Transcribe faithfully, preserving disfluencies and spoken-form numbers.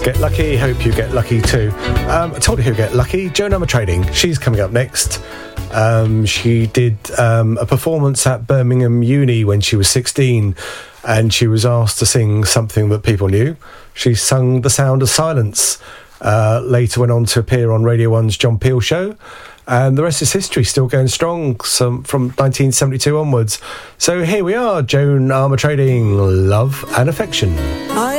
Get lucky, hope you get lucky too. Um, I told you who'd get lucky. Joan Armatrading, she's coming up next. Um, she did um, a performance at Birmingham Uni when she was sixteen, and she was asked to sing something that people knew. She sung The Sound of Silence, uh, later went on to appear on Radio one's John Peel Show, and the rest is history, still going strong some, from nineteen seventy-two onwards. So here we are, Joan Armatrading, Love and Affection. I